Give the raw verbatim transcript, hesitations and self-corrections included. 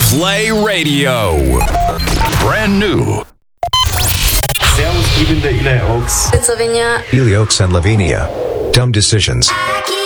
Play Radio. Brand new. Servus, ich bin der Eli Oaks. Slovenia. Eli Oaks and Lavinia. Dumb decisions.